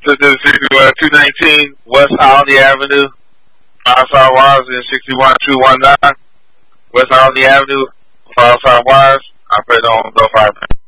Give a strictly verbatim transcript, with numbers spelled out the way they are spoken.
sixty-one two nineteen West Alney Avenue. Fireside Wires in sixty-one two nineteen West Alney Avenue. Fireside Wires. I played on the fire.